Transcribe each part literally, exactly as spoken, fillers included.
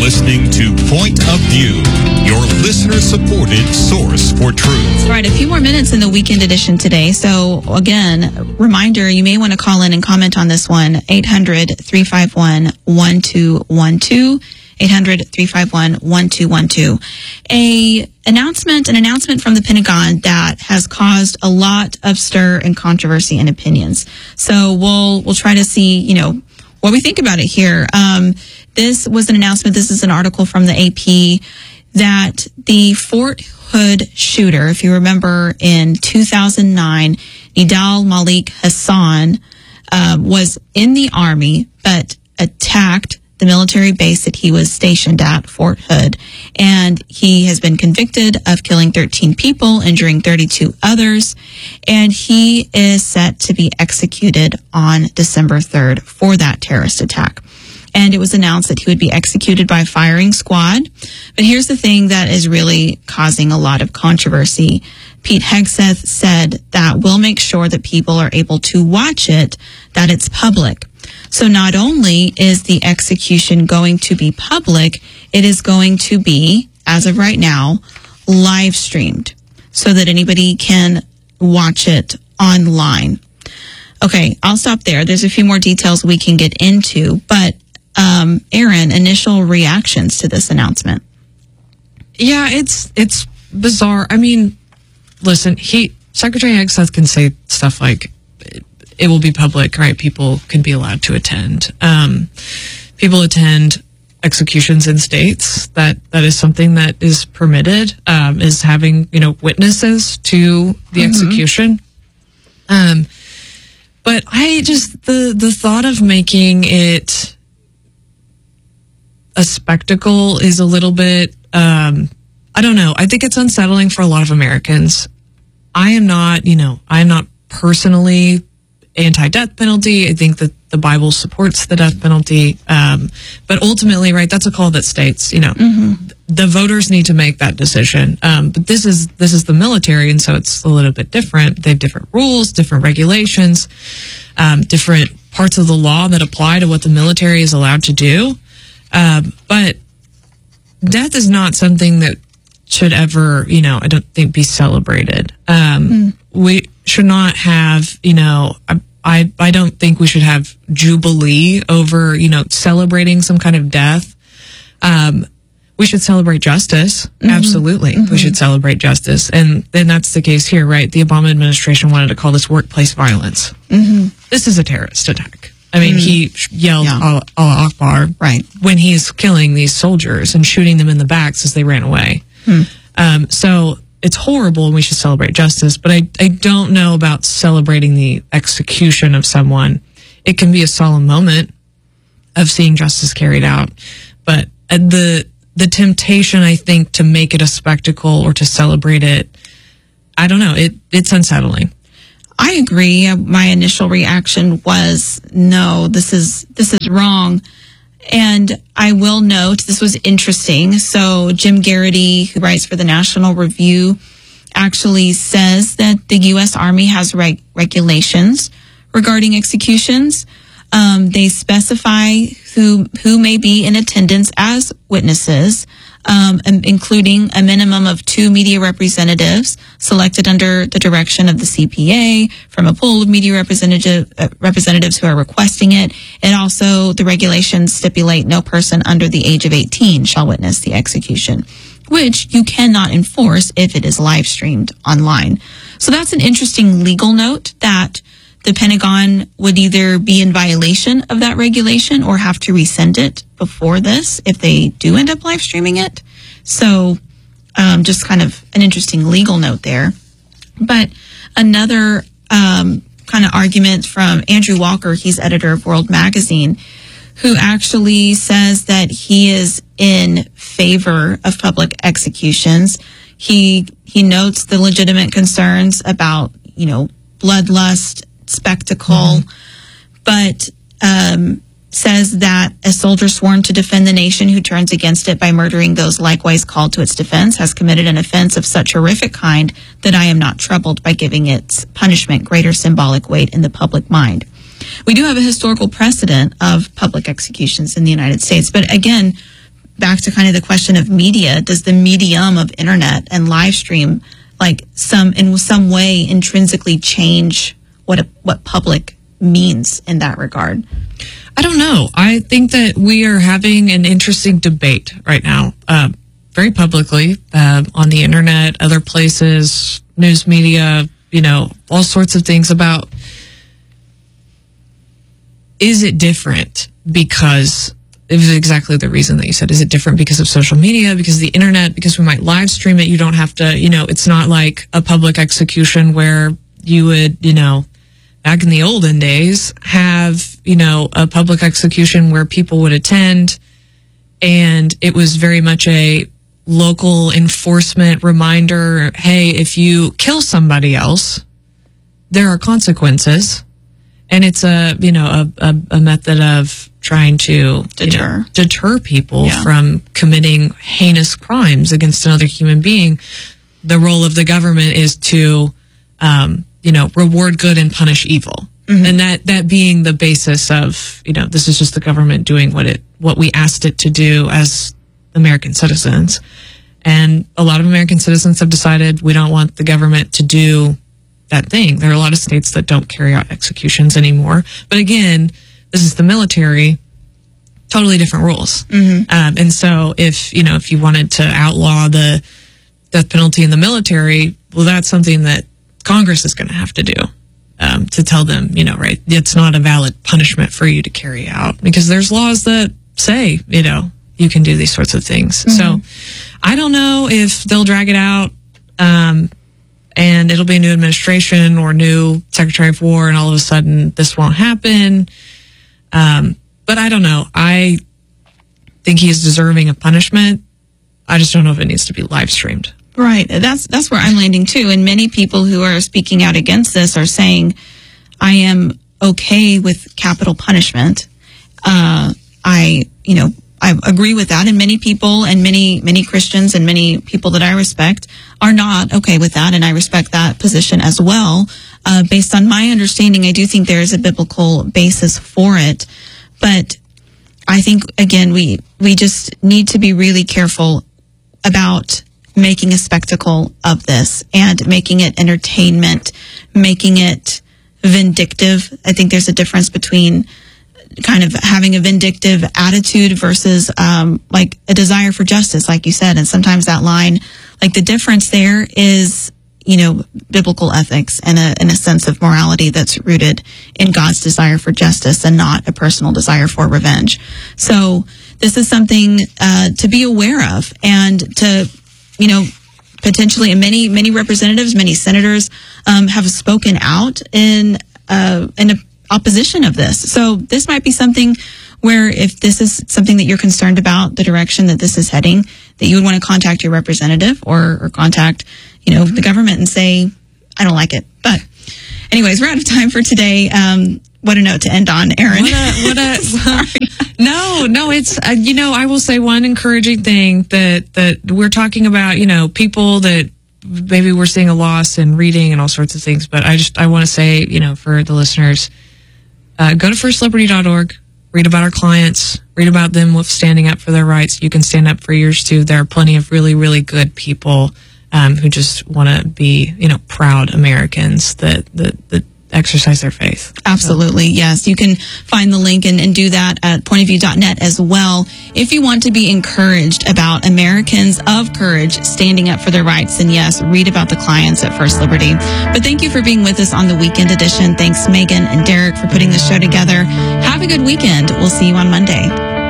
listening to Point of View, your listener-supported source for truth. All right, a few more minutes in the weekend edition today. So, again, reminder, you may want to call in and comment on this one, eight hundred, three five one, one two one two, eight hundred, three five one, one two one two. A announcement, an announcement from the Pentagon that has caused a lot of stir and controversy and opinions. So, we'll, we'll try to see, you know, what we think about it here. Um, this was an announcement. This is an article from the A P that the Fort Hood shooter, if you remember in two thousand nine, Nidal Malik Hassan uh, was in the Army, but attacked the military base that he was stationed at, Fort Hood. And he has been convicted of killing thirteen people, injuring thirty-two others. And he is set to be executed on December third for that terrorist attack. And it was announced that he would be executed by firing squad. But here's the thing that is really causing a lot of controversy. Pete Hegseth said that we'll make sure that people are able to watch it, that it's public. So not only is the execution going to be public, it is going to be, as of right now, live streamed so that anybody can watch it online. Okay, I'll stop there. There's a few more details we can get into, but um, Aaron, initial reactions to this announcement. Yeah, it's it's bizarre. I mean, listen, he Secretary Hegseth can say stuff like, it will be public, right? People can be allowed to attend. Um, people attend executions in states. That that is something that is permitted, um, is having, you know, witnesses to the mm-hmm. execution. Um, but I just, the, the thought of making it a spectacle is a little bit, um, I don't know. I think it's unsettling for a lot of Americans. I am not, you know, I'm not personally anti-death penalty. I think that the Bible supports the death penalty. Um, but ultimately, right, that's a call that states, you know, mm-hmm. the voters need to make that decision. Um, but this is, this is the military. And so it's a little bit different. They have different rules, different regulations, um, different parts of the law that apply to what the military is allowed to do. Um, but death is not something that should ever, you know, I don't think be celebrated. Um, mm. We should not have, you know, I, I, I don't think we should have jubilee over, you know, celebrating some kind of death. Um, we should celebrate justice. Mm-hmm. Absolutely. Mm-hmm. We should celebrate justice. And then that's the case here, right? The Obama administration wanted to call this workplace violence. Mm-hmm. This is a terrorist attack. I mean, mm. he yelled yeah. Allah Akbar right. when he's killing these soldiers and shooting them in the backs as they ran away. Mm. Um, so it's horrible and we should celebrate justice, but I, I don't know about celebrating the execution of someone. It can be a solemn moment of seeing justice carried out, but the, the temptation, I think, to make it a spectacle or to celebrate it, I don't know, it, it's unsettling. I agree. My initial reaction was, no, this is, this is wrong. And I will note, this was interesting. So Jim Garrity, who writes for the National Review, actually says that the U S Army has reg- regulations regarding executions. Um, they specify who who may be in attendance as witnesses, um, including a minimum of two media representatives selected under the direction of the C P A from a pool of media representative, uh, representatives who are requesting it. And also the regulations stipulate no person under the age of eighteen shall witness the execution, which you cannot enforce if it is live streamed online. So that's an interesting legal note that the Pentagon would either be in violation of that regulation or have to rescind it before this if they do end up live streaming it. So um, just kind of an interesting legal note there. But another um, kind of argument from Andrew Walker, he's editor of World Magazine, who actually says that he is in favor of public executions. He he notes the legitimate concerns about, you know, bloodlust, spectacle, mm-hmm. but um, says that a soldier sworn to defend the nation who turns against it by murdering those likewise called to its defense has committed an offense of such horrific kind that I am not troubled by giving its punishment greater symbolic weight in the public mind. We do have a historical precedent of public executions in the United States, but again, back to kind of the question of media, does the medium of internet and live stream, like some in some way, intrinsically change what a, what public means in that regard? I don't know. I think that we are having an interesting debate right now, uh, very publicly, uh, on the internet, other places, news media, you know, all sorts of things about, is it different because it was exactly the reason that you said, is it different because of social media, because of the internet, because we might live stream it? You don't have to, you know, it's not like a public execution where you would, you know, back in the olden days, have, you know, a public execution where people would attend, and it was very much a local enforcement reminder, hey, if you kill somebody else, there are consequences. And it's a, you know, a, a, a method of trying to deter, you know, deter people yeah. from committing heinous crimes against another human being. The role of the government is to, um, you know, reward good and punish evil. Mm-hmm. And that, that being the basis of, you know, this is just the government doing what it, what we asked it to do as American citizens. And a lot of American citizens have decided we don't want the government to do that thing. There are a lot of states that don't carry out executions anymore. But again, this is the military, totally different rules. Mm-hmm. Um, and so if, you know, if you wanted to outlaw the death penalty in the military, well, that's something that Congress is going to have to do, um, to tell them, you know, right, it's not a valid punishment for you to carry out, because there's laws that say, you know, you can do these sorts of things. Mm-hmm. So I don't know if they'll drag it out, um, and it'll be a new administration or new Secretary of War, and all of a sudden this won't happen. Um, but I don't know. I think he is deserving of punishment. I just don't know if it needs to be live streamed. Right. That's that's where I'm landing too. And many people who are speaking out against this are saying, I am okay with capital punishment. Uh, I, you know, I agree with that. And many people and many, many Christians and many people that I respect are not okay with that. And I respect that position as well. Uh, based on my understanding, I do think there is a biblical basis for it. But I think, again, we, we just need to be really careful about making a spectacle of this and making it entertainment, making it vindictive. I think there's a difference between kind of having a vindictive attitude versus um, like a desire for justice, like you said. And sometimes that line, like the difference there is, you know, biblical ethics and a, and a sense of morality that's rooted in God's desire for justice and not a personal desire for revenge. So this is something uh, to be aware of, and to, you know, potentially, and many, many representatives, many senators um, have spoken out in uh, in a opposition of this. So this might be something where, if this is something that you're concerned about, the direction that this is heading, that you would want to contact your representative or, or contact, you know, the government and say, I don't like it. But anyways, we're out of time for today. Um, what a note to end on, Erin. What a, what a, no, no, it's, uh, you know, I will say one encouraging thing that, that we're talking about, you know, people that maybe we're seeing a loss in reading and all sorts of things. But I just, I want to say, you know, for the listeners, Uh, go to first liberty dot org, read about our clients, read about them with standing up for their rights. You can stand up for yours too. There are plenty of really, really good people um, who just want to be, you know, proud Americans that, that, that exercise their faith. Absolutely, so. Yes. You can find the link and, and do that at point of view dot net as well. If you want to be encouraged about Americans of courage standing up for their rights, then yes, read about the clients at First Liberty. But thank you for being with us on the weekend edition. Thanks, Megan and Derek, for putting this show together. Have a good weekend. We'll see you on Monday.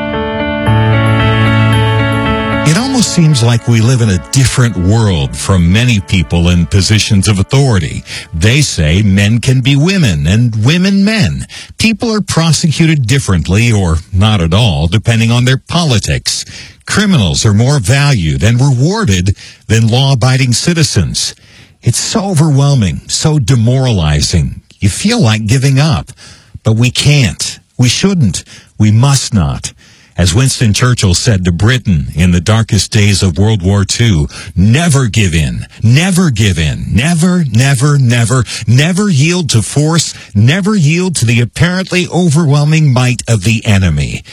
It almost seems like we live in a different world from many people in positions of authority. They say men can be women and women men. People are prosecuted differently or not at all, depending on their politics. Criminals are more valued and rewarded than law-abiding citizens. It's so overwhelming, so demoralizing. You feel like giving up, but we can't. We shouldn't. We must not. As Winston Churchill said to Britain in the darkest days of World War Two, never give in, never give in, never, never, never, never yield to force, never yield to the apparently overwhelming might of the enemy.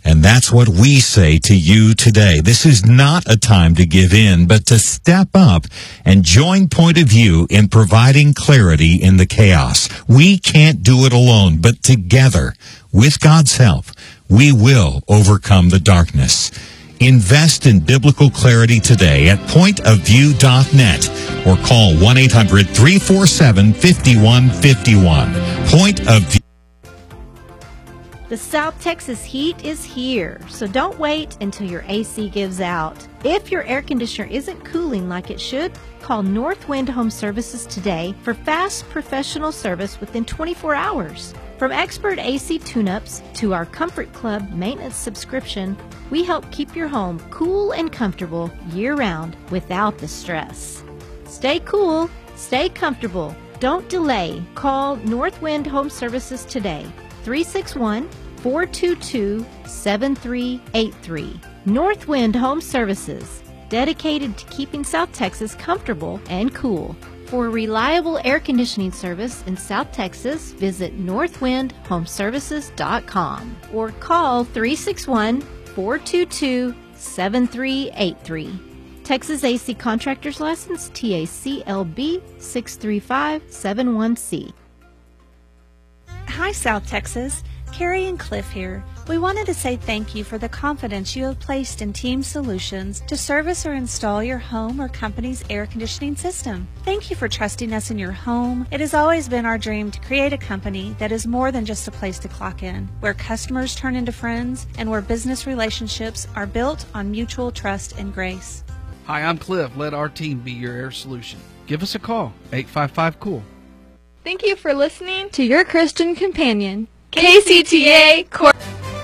And that's what we say to you today. This is not a time to give in, but to step up and join Point of View in providing clarity in the chaos. We can't do it alone, but together, with God's help, we will overcome the darkness. Invest in biblical clarity today at point of view dot net or call one eight hundred three four seven five one five one. Point of View. The South Texas heat is here, so don't wait until your A C gives out. If your air conditioner isn't cooling like it should, call Northwind Home Services today for fast professional service within twenty-four hours. From expert A C tune-ups to our Comfort Club maintenance subscription, we help keep your home cool and comfortable year-round without the stress. Stay cool, stay comfortable. Don't delay. Call Northwind Home Services today, three six one, four two two, seven three eight three. Northwind Home Services, dedicated to keeping South Texas comfortable and cool. For reliable air conditioning service in South Texas, visit northwind home services dot com or call three six one, four two two, seven three eight three. Texas A C Contractors License T A C L B six three five seven one C. Hi, South Texas. Carrie and Cliff here. We wanted to say thank you for the confidence you have placed in Team Solutions to service or install your home or company's air conditioning system. Thank you for trusting us in your home. It has always been our dream to create a company that is more than just a place to clock in, where customers turn into friends and where business relationships are built on mutual trust and grace. Hi, I'm Cliff. Let our team be your air solution. Give us a call, eight five five, C O O L. Thank you for listening to your Christian companion, K C T A Cor-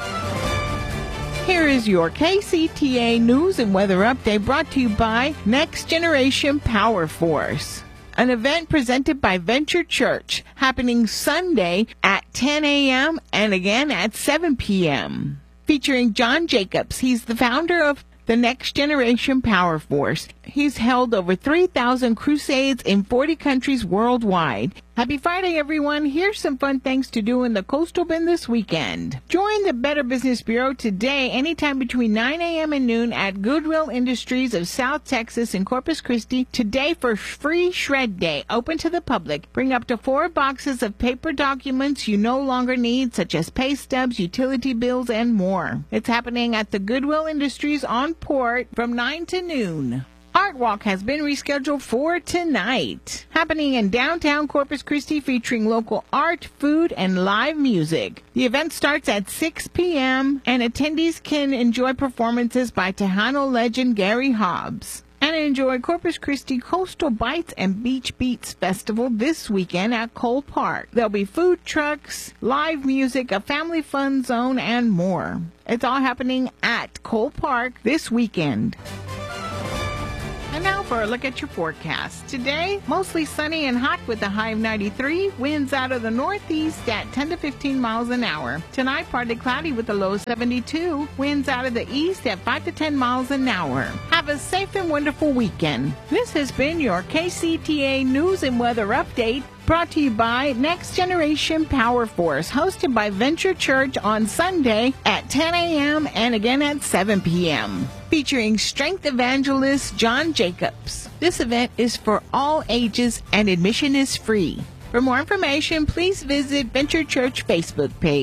Here is your K C T A News and Weather Update brought to you by Next Generation Power Force. An event presented by Venture Church happening Sunday at ten a.m. and again at seven p.m. Featuring John Jacobs. He's the founder of the Next Generation Power Force. He's held over three thousand crusades in forty countries worldwide. Happy Friday, everyone. Here's some fun things to do in the Coastal Bend this weekend. Join the Better Business Bureau today, anytime between nine a.m. and noon at Goodwill Industries of South Texas in Corpus Christi today for Free Shred Day, open to the public. Bring up to four boxes of paper documents you no longer need, such as pay stubs, utility bills, and more. It's happening at the Goodwill Industries on Port from nine to noon. Art Walk has been rescheduled for tonight, happening in downtown Corpus Christi, featuring local art, food, and live music. The event starts at six p.m., and attendees can enjoy performances by Tejano legend Gary Hobbs. And enjoy Corpus Christi Coastal Bites and Beach Beats Festival this weekend at Cole Park. There'll be food trucks, live music, a family fun zone, and more. It's all happening at Cole Park this weekend. And now for a look at your forecast. Today, mostly sunny and hot with a high of ninety-three. Winds out of the northeast at ten to fifteen miles an hour. Tonight, partly cloudy with a low of seventy-two. Winds out of the east at five to ten miles an hour. Have a safe and wonderful weekend. This has been your K C T A News and Weather Update, brought to you by Next Generation Power Force, hosted by Venture Church on Sunday at ten a.m. and again at seven p.m. Featuring strength evangelist John Jacobs. This event is for all ages and admission is free. For more information, please visit Venture Church Facebook page.